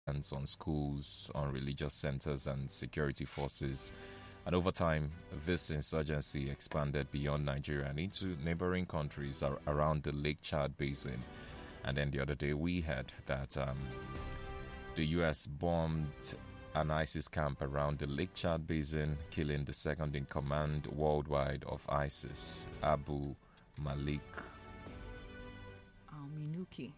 on schools, on religious centers, and security forces. And over time, this insurgency expanded beyond Nigeria and into neighboring countries around the Lake Chad Basin. And then the other day, we heard that the U.S. bombed an ISIS camp around the Lake Chad Basin, killing the second in command worldwide of ISIS, Abu Malik al-Minuki.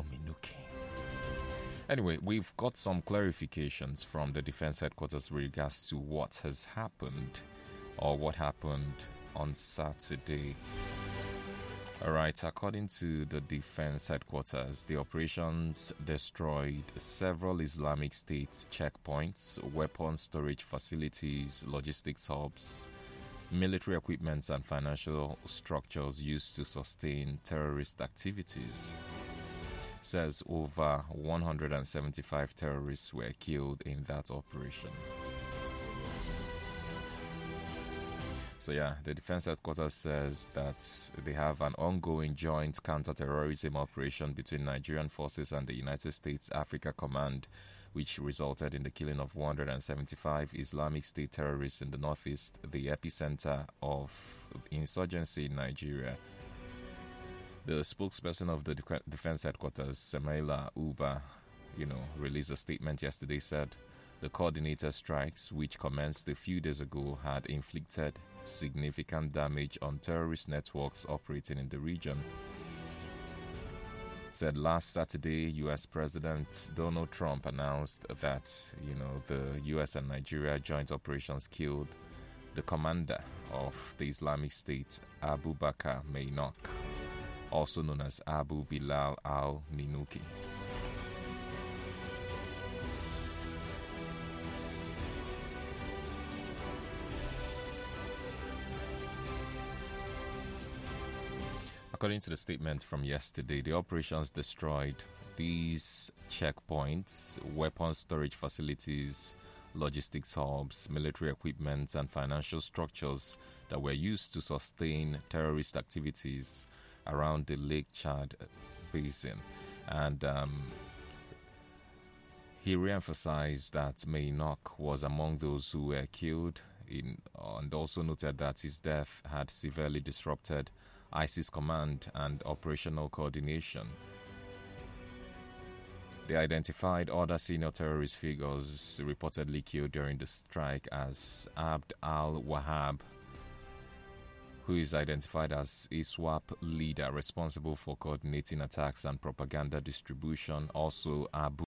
Anyway, we've got some clarifications from the Defense Headquarters with regards to what has happened or what happened on Saturday. Alright, according to the Defense Headquarters, the operations destroyed several Islamic State checkpoints, weapon storage facilities, logistics hubs, military equipment, and financial structures used to sustain terrorist activities. Says over 175 terrorists were killed in that operation. So the Defense Headquarters says that they have an ongoing joint counter-terrorism operation between Nigerian forces and the United States Africa Command, which resulted in the killing of 175 Islamic State terrorists in the northeast, the epicenter of insurgency in Nigeria. The spokesperson of the Defense Headquarters, Semaila Uba, released a statement yesterday, said the coordinated strikes, which commenced a few days ago, had inflicted significant damage on terrorist networks operating in the region. Said last Saturday, U.S. President Donald Trump announced that, the U.S. and Nigeria joint operations killed the commander of the Islamic State, Abu Bakr Mainok, also known as Abu Bilal al-Minuki. According to the statement from yesterday, the operations destroyed these checkpoints, weapon storage facilities, logistics hubs, military equipment, and financial structures that were used to sustain terrorist activities around the Lake Chad Basin. And he re-emphasized that Mainok was among those who were killed, and also noted that his death had severely disrupted ISIS command and operational coordination. They identified other senior terrorist figures reportedly killed during the strike as Abd al-Wahab, who is identified as a SWAP leader responsible for coordinating attacks and propaganda distribution. Also, Abu